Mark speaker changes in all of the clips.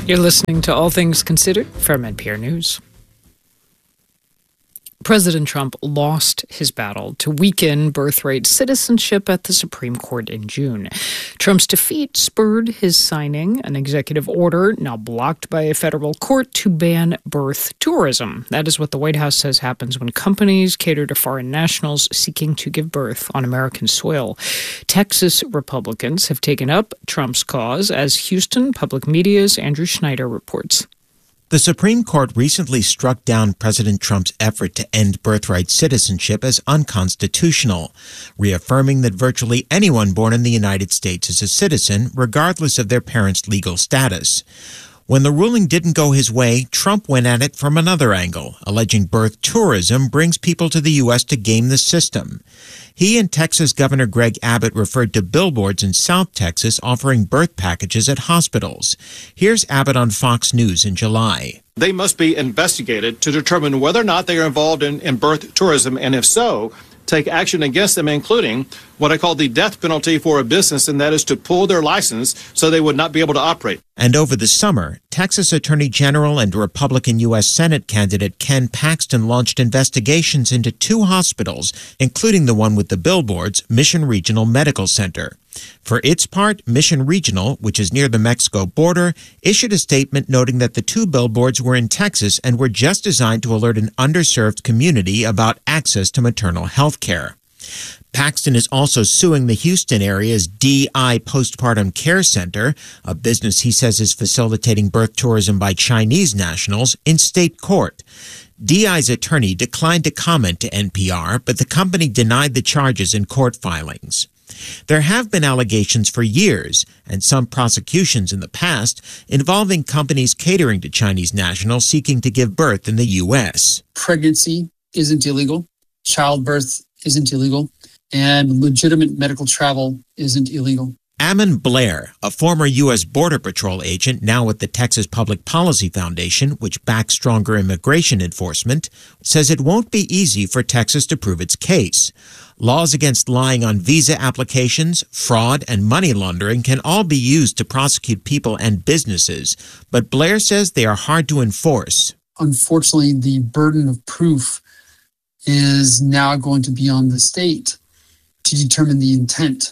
Speaker 1: You're listening to All Things Considered from NPR News. President Trump lost his battle to weaken birthright citizenship at the Supreme Court in June. Trump's defeat spurred his signing an executive order, now blocked by a federal court, to ban birth tourism. That is what the White House says happens when companies cater to foreign nationals seeking to give birth on American soil. Texas Republicans have taken up Trump's cause, as Houston Public Media's Andrew Schneider reports.
Speaker 2: The Supreme Court recently struck down President Trump's effort to end birthright citizenship as unconstitutional, reaffirming that virtually anyone born in the United States is a citizen, regardless of their parents' legal status. When the ruling didn't go his way, Trump went at it from another angle, alleging birth tourism brings people to the U.S. to game the system. He and Texas Governor Greg Abbott referred to billboards in South Texas offering birth packages at hospitals. Here's Abbott on Fox News in July.
Speaker 3: They must be investigated to determine whether or not they are involved in birth tourism, and if so, take action against them, including what I call the death penalty for a business, and that is to pull their license so they would not be able to operate.
Speaker 2: And over the summer, Texas Attorney General and Republican U.S. Senate candidate Ken Paxton launched investigations into 2 hospitals, including the one with the billboards, Mission Regional Medical Center. For its part, Mission Regional, which is near the Mexico border, issued a statement noting that the 2 billboards were in Texas and were just designed to alert an underserved community about access to maternal health care. Paxton is also suing the Houston area's DI Postpartum Care Center, a business he says is facilitating birth tourism by Chinese nationals, in state court. DI's attorney declined to comment to NPR, but the company denied the charges in court filings. There have been allegations for years, and some prosecutions in the past, involving companies catering to Chinese nationals seeking to give birth in the U.S.
Speaker 4: Pregnancy isn't illegal. Childbirth isn't illegal. And legitimate medical travel isn't illegal.
Speaker 2: Ammon Blair, a former U.S. Border Patrol agent now with the Texas Public Policy Foundation, which backs stronger immigration enforcement, says it won't be easy for Texas to prove its case. Laws against lying on visa applications, fraud, and money laundering can all be used to prosecute people and businesses, but Blair says they are hard to enforce.
Speaker 4: Unfortunately, the burden of proof is now going to be on the state to determine the intent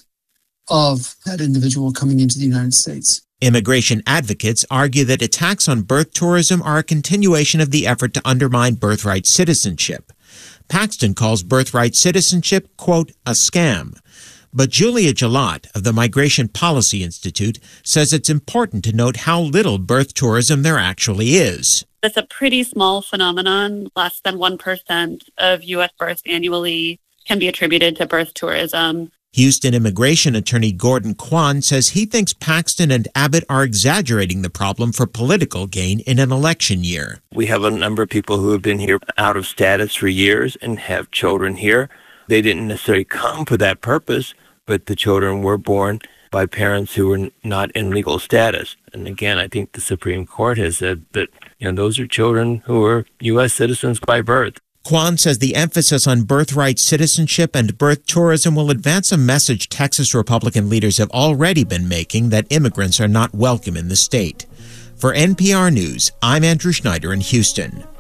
Speaker 4: of that individual coming into the United States.
Speaker 2: Immigration advocates argue that attacks on birth tourism are a continuation of the effort to undermine birthright citizenship. Paxton calls birthright citizenship, quote, a scam. But Julia Gillot of the Migration Policy Institute says it's important to note how little birth tourism there actually is.
Speaker 5: It's a pretty small phenomenon. Less than 1% of U.S. births annually can be attributed to birth tourism.
Speaker 2: Houston immigration attorney Gordon Kwan says he thinks Paxton and Abbott are exaggerating the problem for political gain in an election year.
Speaker 6: We have a number of people who have been here out of status for years and have children here. They didn't necessarily come for that purpose, but the children were born by parents who were not in legal status. And again, I think the Supreme Court has said that those are children who are U.S. citizens by birth.
Speaker 2: Kwan says the emphasis on birthright citizenship and birth tourism will advance a message Texas Republican leaders have already been making that immigrants are not welcome in the state. For NPR News, I'm Andrew Schneider in Houston.